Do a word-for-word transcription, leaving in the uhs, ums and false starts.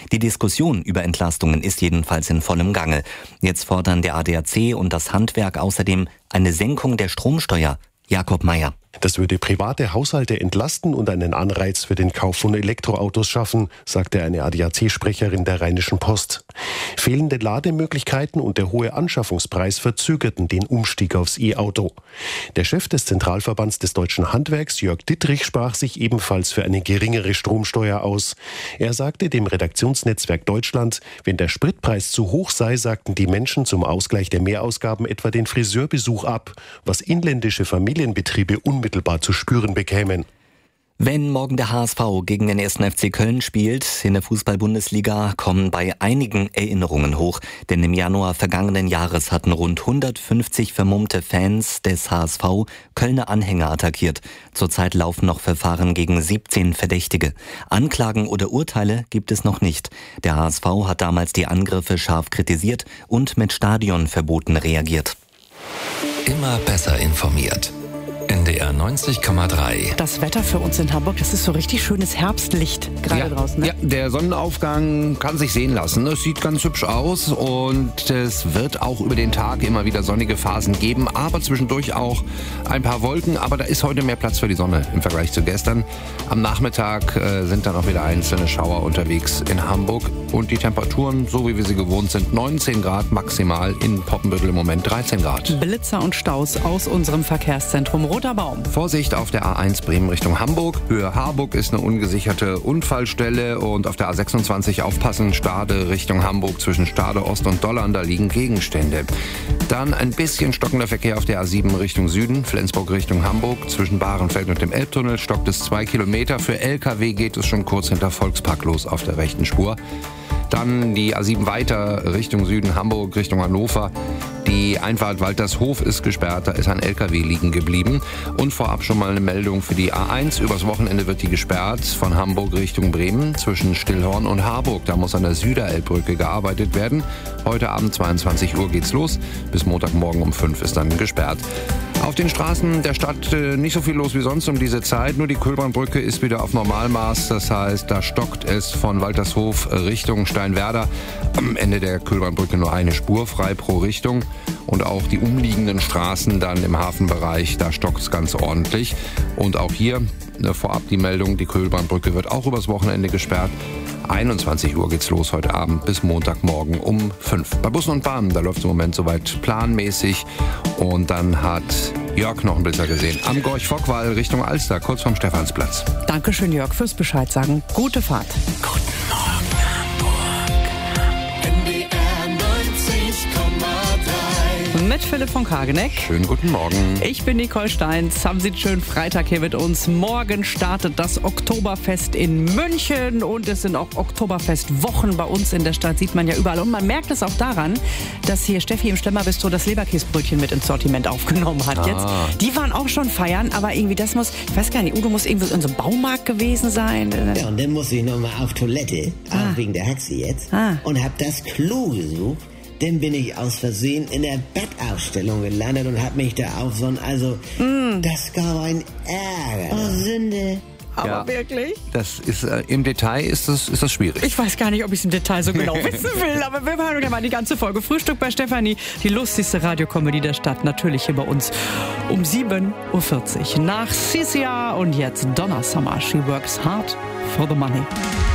Die Diskussion über Entlastungen ist jedenfalls in vollem Gange. Jetzt fordern der A D A C und das Handwerk außerdem eine Senkung der Stromsteuer. Jakob Mayer. Das würde private Haushalte entlasten und einen Anreiz für den Kauf von Elektroautos schaffen, sagte eine A D A C-Sprecherin der Rheinischen Post. Fehlende Lademöglichkeiten und der hohe Anschaffungspreis verzögerten den Umstieg aufs E-Auto. Der Chef des Zentralverbands des deutschen Handwerks, Jörg Dittrich, sprach sich ebenfalls für eine geringere Stromsteuer aus. Er sagte dem Redaktionsnetzwerk Deutschland, wenn der Spritpreis zu hoch sei, sagten die Menschen zum Ausgleich der Mehrausgaben etwa den Friseurbesuch ab, was inländische Familienbetriebe unmittelbar zu spüren bekämen. Wenn morgen der H S V gegen den ersten F C Köln spielt, in der Fußball-Bundesliga, kommen bei einigen Erinnerungen hoch. Denn im Januar vergangenen Jahres hatten rund hundertfünfzig vermummte Fans des H S V Kölner Anhänger attackiert. Zurzeit laufen noch Verfahren gegen siebzehn Verdächtige. Anklagen oder Urteile gibt es noch nicht. Der H S V hat damals die Angriffe scharf kritisiert und mit Stadionverboten reagiert. Immer besser informiert. N D R neunzig Komma drei. Das Wetter für uns in Hamburg, das ist so richtig schönes Herbstlicht gerade ja, draußen. Ne? Ja, der Sonnenaufgang kann sich sehen lassen. Es sieht ganz hübsch aus und es wird auch über den Tag immer wieder sonnige Phasen geben, aber zwischendurch auch ein paar Wolken. Aber da ist heute mehr Platz für die Sonne im Vergleich zu gestern. Am Nachmittag äh, sind dann auch wieder einzelne Schauer unterwegs in Hamburg und die Temperaturen, so wie wir sie gewohnt sind, neunzehn Grad maximal, in Poppenbüttel im Moment dreizehn Grad. Blitzer und Staus aus unserem Verkehrszentrum Roter Baum. Vorsicht auf der A eins Bremen Richtung Hamburg. Höhe Harburg ist eine ungesicherte Unfallstelle und auf der A sechsundzwanzig aufpassen, Stade Richtung Hamburg zwischen Stade Ost und Dollern, da liegen Gegenstände. Dann ein bisschen stockender Verkehr auf der A sieben Richtung Süden, Flensburg Richtung Hamburg, zwischen Bahrenfeld und dem Elbtunnel stockt es zwei Kilometer. Für L K W geht es schon kurz hinter Volkspark los auf der rechten Spur. Dann die A sieben weiter Richtung Süden, Hamburg Richtung Hannover. Die Einfahrt Waltershof ist gesperrt, da ist ein L K W liegen geblieben. Und vorab schon mal eine Meldung für die A eins. Übers Wochenende wird die gesperrt von Hamburg Richtung Bremen zwischen Stillhorn und Harburg. Da muss an der Süderelbbrücke gearbeitet werden. Heute Abend zweiundzwanzig Uhr geht's los. Bis Montagmorgen um fünf ist dann gesperrt. Auf den Straßen der Stadt äh, nicht so viel los wie sonst um diese Zeit. Nur die Köhlbahnbrücke ist wieder auf Normalmaß. Das heißt, da stockt es von Waltershof Richtung Steinwerder. Am Ende der Köhlbahnbrücke nur eine Spur frei pro Richtung. Und auch die umliegenden Straßen dann im Hafenbereich, da stockt es ganz ordentlich. Und auch hier äh, vorab die Meldung, die Köhlbahnbrücke wird auch übers Wochenende gesperrt. einundzwanzig Uhr geht's los heute Abend bis Montagmorgen um fünf. Bei Bussen und Bahnen, da läuft es im Moment soweit planmäßig. Und dann hat Jörg noch einen Blitzer gesehen. Am Gorch-Fock-Wall Richtung Alster, kurz vorm Stephansplatz. Dankeschön, Jörg, fürs Bescheid sagen. Gute Fahrt. Guten Morgen, Hamburg. N D R neunzig Komma drei. Mit Philipp von Kageneck. Schönen guten Morgen. Ich bin Nicole Steins. Haben Sie einen schönen Freitag hier mit uns. Morgen startet das Oktoberfest in München und es sind auch Oktoberfestwochen bei uns in der Stadt, sieht man ja überall. Und man merkt es auch daran, dass hier Steffi im Schlemmerbistro das Leberkäsbrötchen mit ins Sortiment aufgenommen hat. Ah. Jetzt, die waren auch schon feiern, aber irgendwie das muss, ich weiß gar nicht, Udo muss irgendwie in so einem Baumarkt gewesen sein. Ja, und dann muss ich nochmal auf Toilette, Ah. auch wegen der Hexe jetzt, Ah. und hab das Klo gesucht. Dann bin ich aus Versehen in der Bettausstellung gelandet und hab mich da auf so ein, also, Mm. das gab ein Ärger. Oh, Sünde. Aber Ja. wirklich? Das ist, äh, im Detail ist das, ist das schwierig. Ich weiß gar nicht, ob ich es im Detail so genau wissen will, aber wir hören ja mal die ganze Folge Frühstück bei Stefanie, die lustigste Radiokomödie der Stadt, natürlich hier bei uns um sieben Uhr vierzig. Nach Sia und jetzt Donna Summer, She Works Hard for the Money.